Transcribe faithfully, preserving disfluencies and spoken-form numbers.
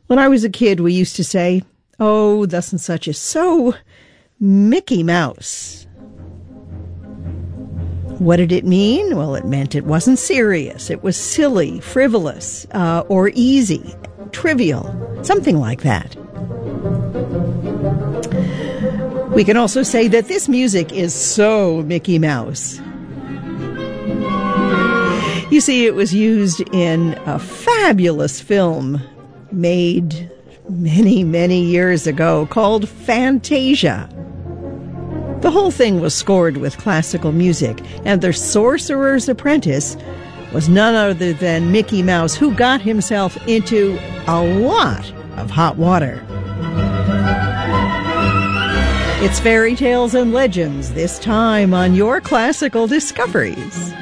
When I was a kid, we used to say, oh, thus and such is so Mickey Mouse. What did it mean? Well, it meant it wasn't serious. It was silly, frivolous, uh, or easy, trivial, something like that. We can also say that this music is so Mickey Mouse. You see, it was used in a fabulous film made many, many years ago called Fantasia. The whole thing was scored with classical music, and the Sorcerer's Apprentice was none other than Mickey Mouse, who got himself into a lot of hot water. It's Fairy Tales and Legends, this time on Your Classical Discoveries.